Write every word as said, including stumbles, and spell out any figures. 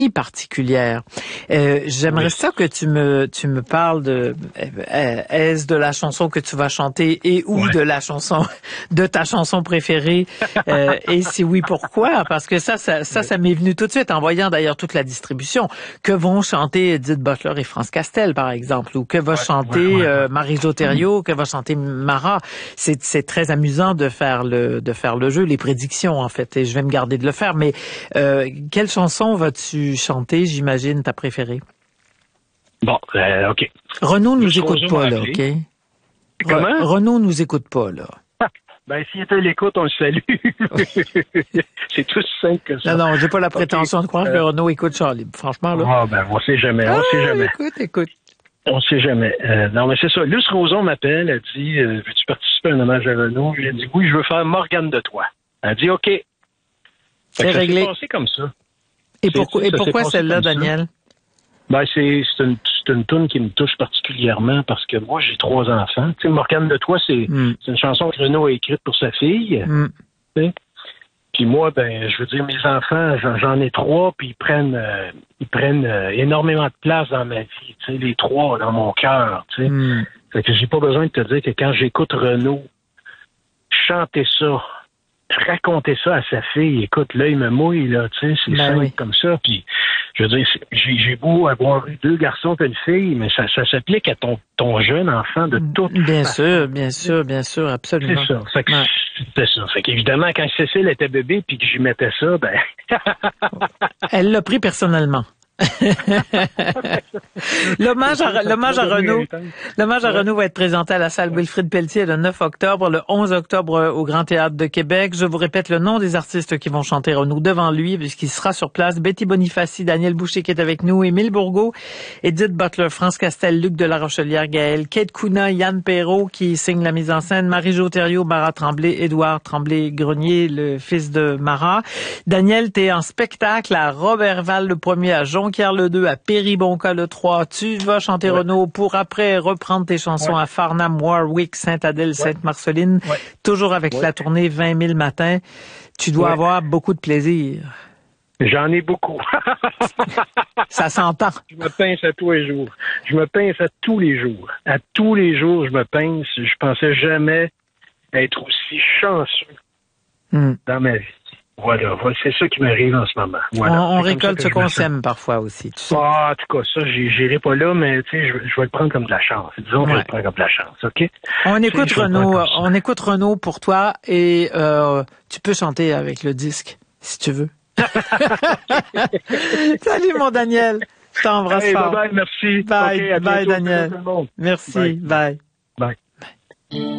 particulière. Euh, j'aimerais oui. ça que tu me tu me parles de euh, est-ce de la chanson que tu vas chanter et ou ouais. de la chanson de ta chanson préférée euh, et si oui pourquoi, parce que ça ça ça, ça m'est venu tout de suite en voyant d'ailleurs toute la distribution que vont chanter Edith Butler et France Castel par exemple, ou que va ouais, chanter ouais, ouais, euh, Marie-Jo Thériault, mmh. que va chanter Mara. C'est c'est très amusant de faire le de faire le jeu, les prédictions en fait, et je vais me garder de le faire, mais euh, quelle chanson vas-tu chanter, j'imagine, ta préférée? Bon, euh, OK. Renaud nous écoute pas, là, OK? Comment? Re- Renaud nous écoute pas, là. Ben, s'il était à l'écoute, on le salue. C'est tout simple que ça. Non, non, j'ai pas la prétention okay. de croire euh... que Renaud écoute Charlie. Franchement, là. Ah, ben, on sait jamais, on ah, sait jamais. Écoute, écoute. On sait jamais. Euh, non, mais c'est ça. Luce Roson m'appelle, elle dit, euh, veux-tu participer à un hommage à Renaud? J'ai dit, oui, je veux faire Morgane de toi. Elle dit, OK. C'est réglé. Ça s'est passé comme ça. Et pourquoi, et pourquoi celle-là, Daniel? Ben, c'est, c'est une, c'est une toune qui me touche particulièrement parce que moi, j'ai trois enfants. Tu sais, Morgane de toi, c'est, mm. c'est une chanson que Renaud a écrite pour sa fille. Mm. Tu sais? Puis moi, ben, je veux dire, mes enfants, j'en, j'en ai trois, puis ils prennent, euh, ils prennent euh, énormément de place dans ma vie. Tu sais, les trois dans mon cœur. Tu sais, mm. fait que j'ai pas besoin de te dire que quand j'écoute Renaud chanter ça, raconter ça à sa fille, écoute, là, il me mouille, là, tu sais, c'est ben simple oui. comme ça, puis je veux dire, j'ai, j'ai beau avoir eu deux garçons et une fille, mais ça, ça s'applique à ton, ton jeune enfant de toute Bien façon. sûr, bien sûr, bien sûr, absolument. C'est ça, fait que ouais. c'est ça. Fait qu'évidemment, quand Cécile était bébé puis que j'y mettais ça, ben... Elle l'a pris personnellement. l'hommage à, l'hommage à Renaud, l'hommage à Renaud va être présenté à la salle Wilfrid Pelletier le neuf octobre, le onze octobre au Grand Théâtre de Québec. Je vous répète le nom des artistes qui vont chanter Renaud devant lui, puisqu'il sera sur place. Betty Bonifaci, Daniel Boucher qui est avec nous, Émile Bourgault, Edith Butler, France Castel, Luc de la Rochelière, Gaël, Kate Kuna, Yann Perrault qui signe la mise en scène, Marie-Jo Thériault, Mara Tremblay, Édouard Tremblay-Grenier, le fils de Mara. Daniel, t'es en spectacle à Roberval le premier, à Jonquière le deux, à Péribonca le trois. Tu vas chanter ouais. Renaud pour après reprendre tes chansons ouais. à Farnham, Warwick, Sainte-Adèle, ouais. Sainte-Marceline. Ouais. Toujours avec ouais. la tournée vingt mille matins. Tu dois ouais. avoir beaucoup de plaisir. J'en ai beaucoup. Ça s'entend. Je me pince à tous les jours. Je me pince à tous les jours. À tous les jours, je me pince. Je pensais jamais être aussi chanceux mm. dans ma vie. Voilà, c'est ça qui m'arrive en ce moment. Voilà. On, on récolte ce qu'on sème parfois aussi. Tu sais. Ah, en tout cas, ça, j'irai pas là, mais tu sais, je, je vais le prendre comme de la chance. Disons que ouais. je vais le prendre comme de la chance, OK? On écoute tu sais, Renaud, on écoute Renaud pour toi et euh, tu peux chanter avec le disque, si tu veux. Salut, mon Daniel. Je t'embrasse hey, fort. Bye bye, merci. Bye, okay, à bye, bientôt, Daniel. tout le monde. Merci, bye. Bye. bye.